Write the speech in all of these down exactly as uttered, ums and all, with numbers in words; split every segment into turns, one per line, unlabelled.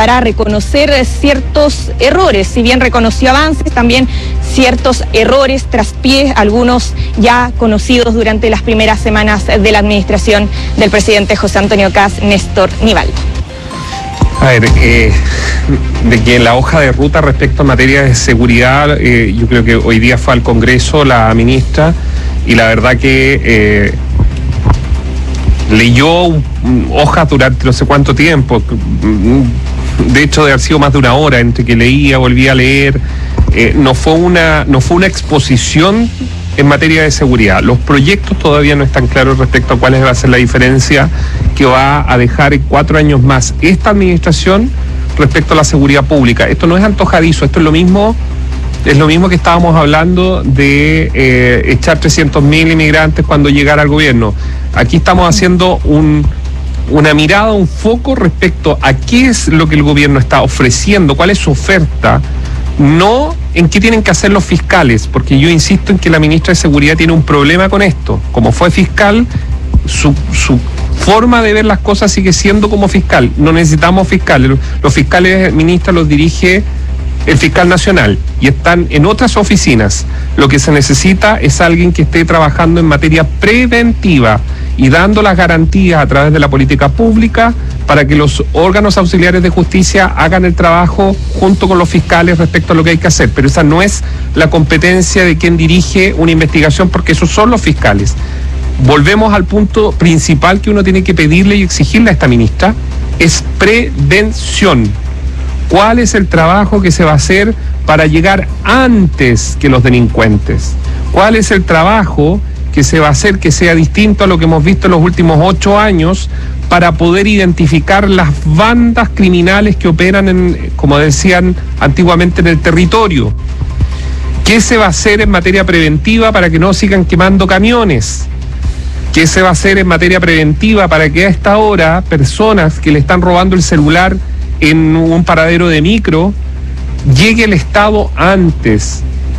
para reconocer ciertos errores. Si bien reconoció avances, también ciertos errores, traspiés, algunos ya conocidos durante las primeras semanas de la administración del presidente José Antonio Kast, Néstor Nivaldo.
A ver, eh, de que la hoja de ruta respecto a materia de seguridad, eh, yo creo que hoy día fue al Congreso la ministra y la verdad que eh, leyó hojas durante no sé cuánto tiempo, de hecho de haber sido más de una hora entre que leía, volvía a leer, eh, no fue una, no fue una exposición en materia de seguridad. Los proyectos todavía no están claros respecto a cuál va a ser la diferencia que va a dejar en cuatro años más esta administración respecto a la seguridad pública. Esto no es antojadizo, esto es lo mismo, es lo mismo que estábamos hablando de eh, echar trescientos mil inmigrantes cuando llegara al gobierno. Aquí estamos haciendo un, una mirada, un foco respecto a qué es lo que el gobierno está ofreciendo, cuál es su oferta, no en qué tienen que hacer los fiscales, porque yo insisto en que la ministra de Seguridad tiene un problema con esto. Como fue fiscal, su, su forma de ver las cosas sigue siendo como fiscal. No necesitamos fiscales. Los fiscales, ministra, los dirige el fiscal nacional y están en otras oficinas. Lo que se necesita es alguien que esté trabajando en materia preventiva y dando las garantías a través de la política pública para que los órganos auxiliares de justicia hagan el trabajo junto con los fiscales respecto a lo que hay que hacer. Pero esa no es la competencia de quien dirige una investigación, porque esos son los fiscales. Volvemos al punto principal que uno tiene que pedirle y exigirle a esta ministra, es prevención. ¿Cuál es el trabajo que se va a hacer para llegar antes que los delincuentes? ¿Cuál es el trabajo que se va a hacer que sea distinto a lo que hemos visto en los últimos ocho años para poder identificar las bandas criminales que operan, en, como decían antiguamente, en el territorio? ¿Qué se va a hacer en materia preventiva para que no sigan quemando camiones? ¿Qué se va a hacer en materia preventiva para que a esta hora personas que le están robando el celular en un paradero de micro llegue el Estado antes?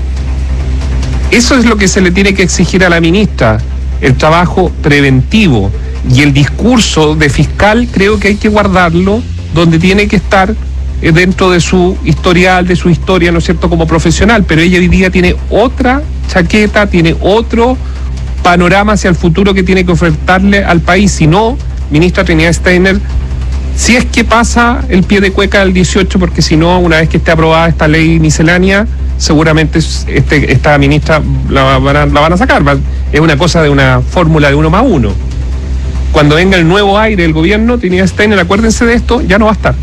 Eso es lo que se le tiene que exigir a la ministra, el trabajo preventivo. Y el discurso de fiscal creo que hay que guardarlo donde tiene que estar, dentro de su historial, de su historia, ¿no es cierto?, como profesional. Pero ella hoy día tiene otra chaqueta, tiene otro panorama hacia el futuro que tiene que ofertarle al país. Si no, ministra Trinidad Steiner, si es que pasa el pie de cueca del dieciocho, porque si no, una vez que esté aprobada esta ley miscelánea, seguramente este, esta ministra la van, a, la van a sacar. Es una cosa de una fórmula de uno más uno. Cuando venga el nuevo aire del gobierno, Trinidad Steiner, acuérdense de esto, ya no va a estar.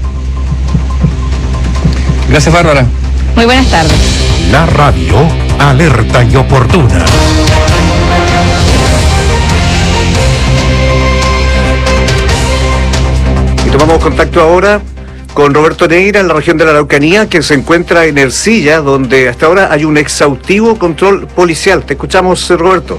Gracias, Bárbara.
Muy buenas tardes.
La radio, alerta y oportuna.
Y tomamos contacto ahora con Roberto Neira, en la región de la Araucanía, que se encuentra en Ercilla, donde hasta ahora hay un exhaustivo control policial. Te escuchamos, Roberto.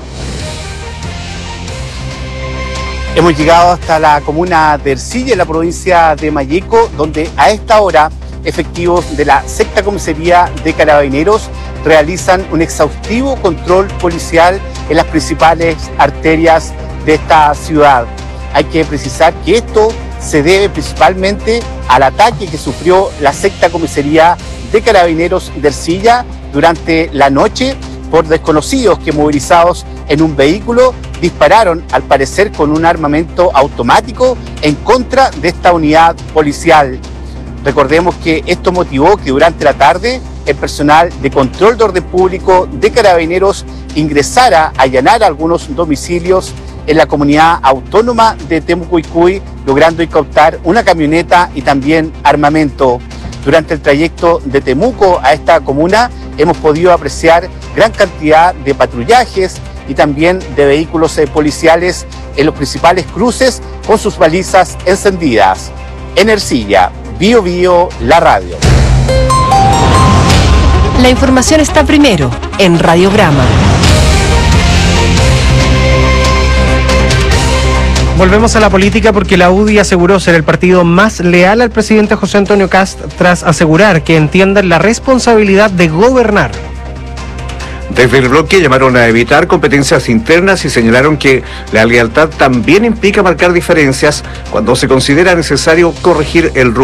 Hemos llegado hasta la comuna de Ercilla, en la provincia de Malleco, donde a esta hora efectivos de la sexta comisaría de Carabineros realizan un exhaustivo control policial en las principales arterias de esta ciudad. Hay que precisar que esto se debe principalmente al ataque que sufrió la sexta comisaría de Carabineros de Ercilla durante la noche por desconocidos que, movilizados en un vehículo, dispararon, al parecer con un armamento automático, en contra de esta unidad policial. Recordemos que esto motivó que durante la tarde el personal de control de orden público de Carabineros ingresara a allanar algunos domicilios en la comunidad autónoma de Temucuicui, logrando incautar una camioneta y también armamento. Durante el trayecto de Temuco a esta comuna hemos podido apreciar gran cantidad de patrullajes y también de vehículos eh, policiales en los principales cruces con sus balizas encendidas. En Ercilla, Bio Bio, la radio.
La información está primero en Radiograma.
Volvemos a la política porque la U D I aseguró ser el partido más leal al presidente José Antonio Kast tras asegurar que entiendan la responsabilidad de gobernar.
Desde el bloque llamaron a evitar competencias internas y señalaron que la lealtad también implica marcar diferencias cuando se considera necesario corregir el rumbo.